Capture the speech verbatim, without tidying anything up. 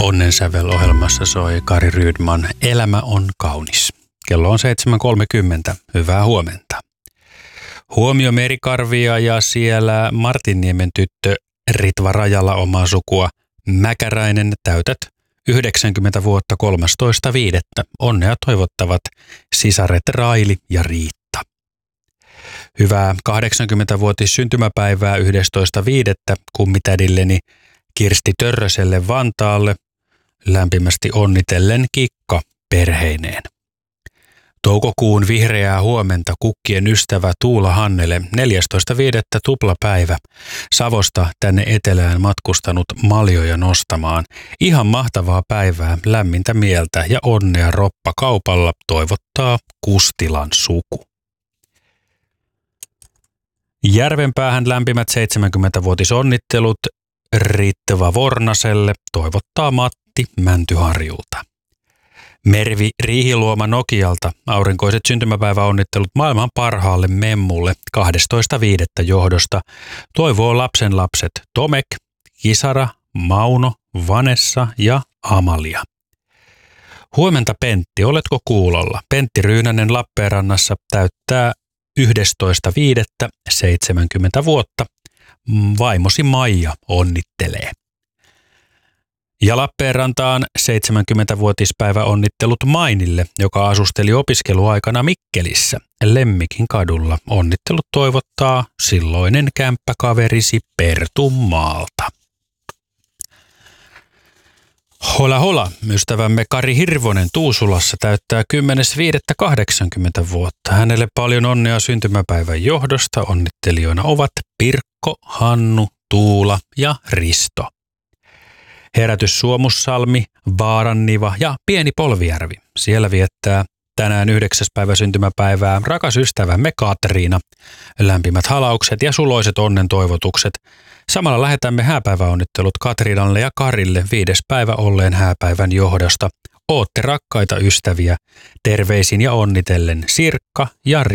Onnensävel-ohjelmassa soi Kari Rydman Elämä on kaunis. Kello on seitsemän kolmekymmentä. Hyvää huomenta. Huomio Merikarvia ja siellä Martinniemen tyttö Ritva Rajala omaa sukua. Mäkäräinen, täytät yhdeksänkymmentä vuotta kolmastoista viidettä. Onnea toivottavat sisaret Raili ja Riitta. Hyvää kahdeksankymmentävuotis syntymäpäivää yhdestoista viidettä kummitädilleni Kirsti Törröselle Vantaalle. Lämpimästi onnitellen Kikka perheineen. Toukokuun vihreää huomenta kukkien ystävä Tuula Hannele neljästoista viidettä tuplapäivä. Savosta tänne etelään matkustanut maljoja nostamaan. Ihan mahtavaa päivää, lämmintä mieltä ja onnea roppa kaupalla toivottaa Kustilan suku. Järvenpäähän lämpimät seitsemänkymmentävuotisonnittelut Ritva Vornaselle toivottaa Matti Mäntyharjulta. Mervi Riihiluoma Nokialta aurinkoiset syntymäpäiväonnittelut maailman parhaalle memmulle kahdestoista viidettä johdosta. Toivoo lapsen lapset Tomek, Kisara, Mauno, Vanessa ja Amalia. Huomenta Pentti, oletko kuulolla? Pentti Ryynänen Lappeenrannassa täyttää yhdestoista viidettä seitsemänkymmentä vuotta. Vaimosi Maija onnittelee. Ja Lappeenrantaan seitsemänkymmentävuotispäivä onnittelut Mainille, joka asusteli opiskeluaikana Mikkelissä Lemmikin kadulla. Onnittelut toivottaa silloinen kämppäkaverisi Pertun maalta. Hola hola, ystävämme Kari Hirvonen Tuusulassa täyttää kymmenes viidettä kahdeksankymmentä vuotta. Hänelle paljon onnea syntymäpäivän johdosta. Onnittelijoina ovat Pirkko, Hannu, Tuula ja Risto. Herätys Suomussalmi, Vaaranniva ja Pieni Polvijärvi. Siellä viettää tänään yhdeksäs päivä syntymäpäivää rakas ystävämme Katriina. Lämpimät halaukset ja suloiset onnen toivotukset. Samalla lähetämme hääpäiväonnittelut Katriinalle ja Karille viides päivä olleen hääpäivän johdosta. Ootte rakkaita ystäviä. Terveisin ja onnitellen Sirkka ja